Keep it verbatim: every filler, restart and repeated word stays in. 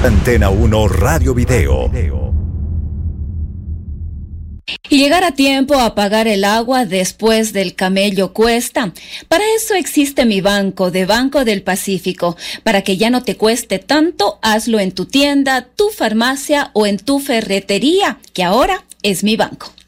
Antena uno Radio Video. Y llegar a tiempo a pagar el agua después del camello cuesta. Para eso existe Mi Banco, de Banco del Pacífico. Para que ya no te cueste tanto, hazlo en tu tienda, tu farmacia o en tu ferretería, que ahora es Mi Banco.